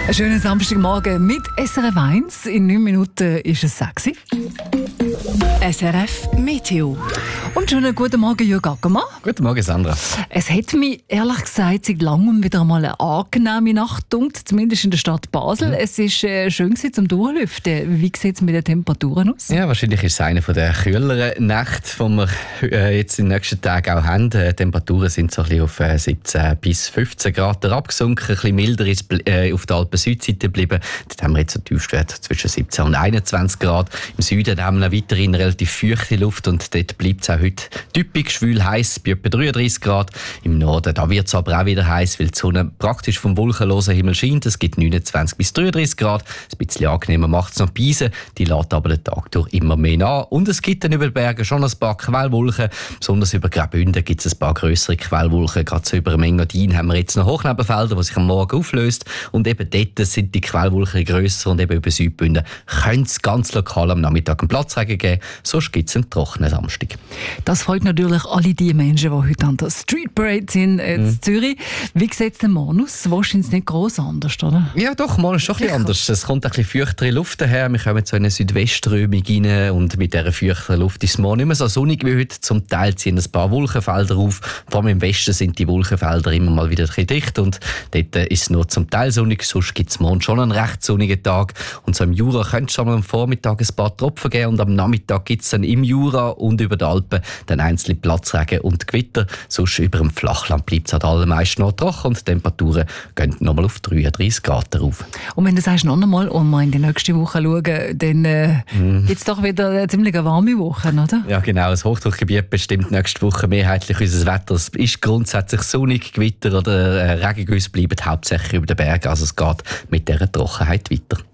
Einen schönen Samstagmorgen mit SRF 1. In 9 Minuten ist es 6 Uhr. SRF Meteo. Und schönen guten Morgen, Jürg Ackermann. Guten Morgen, Sandra. Es hat mich ehrlich gesagt seit langem wieder einmal eine angenehme Nacht gedunkt, zumindest in der Stadt Basel. Es war schön zum Durchlüften. Wie sieht es mit den Temperaturen aus? Ja, wahrscheinlich ist es eine der kühleren Nächte, die wir jetzt in den nächsten Tagen auch haben. Die Temperaturen sind so ein bisschen auf 17 bis 15 Grad abgesunken. Ein bisschen milder ist auf der Alpen-Südseite geblieben. Dort haben wir jetzt einen Tiefstwert zwischen 17 und 21 Grad. Im Süden haben wir weiterhin relativ feuchte Luft und dort bleibt es auch heute typisch schwül heiß bei etwa 33 Grad. Im Norden wird es aber auch wieder heiß, weil die Sonne praktisch vom wolkenlosen Himmel scheint. Es gibt 29 bis 33 Grad. Ein bisschen angenehmer macht es noch die Beise. Die lässt aber den Tag durch immer mehr nach. Und es gibt dann über die Berge schon ein paar Quellwolken. Besonders über Graubünden gibt es ein paar grössere Quellwolken. Gerade so über dem Engadin haben wir jetzt noch Hochnebenfelder, die sich am Morgen auflöst. Und eben dort sind die Quellwolken grösser und eben über Südbünden könnte es ganz lokal am Nachmittag einen Platzregen geben. Sonst gibt es einen trockenen Samstag. Das freut natürlich alle die Menschen, die heute an der Street Parade sind in Zürich. Wie sieht es denn morgen aus? Wahrscheinlich nicht gross anders, oder? Ja doch, morgen ist schon ein bisschen anders. Es kommt ein bisschen feuchtere Luft daher. Wir kommen zu einer Südwestströmung rein und mit dieser feuchteren Luft ist es morgen nicht mehr so sonnig wie heute. Zum Teil ziehen ein paar Wolkenfelder auf. Vor allem im Westen sind die Wolkenfelder immer mal wieder ein bisschen dicht und dort ist es nur zum Teil sonnig. Sonst gibt es morgen schon einen recht sonnigen Tag. Und so im Jura könnte es schon am Vormittag ein paar Tropfen geben und am Nachmittag gibt es dann im Jura und über die Alpen dann einzelne Platzregen und Gewitter. Sonst über dem Flachland bleibt es halt allermeisten noch trocken und die Temperaturen gehen nochmal auf 33 Grad rauf. Und wenn du sagst noch einmal, und wir in die nächste Woche schauen, dann gibt es doch wieder eine ziemlich warme Woche, oder? Ja genau, das Hochdruckgebiet bestimmt nächste Woche mehrheitlich unser Wetter. Es ist grundsätzlich sonnig, Gewitter oder Regengüsse bleiben hauptsächlich über den Bergen. Also es geht mit dieser Trockenheit weiter.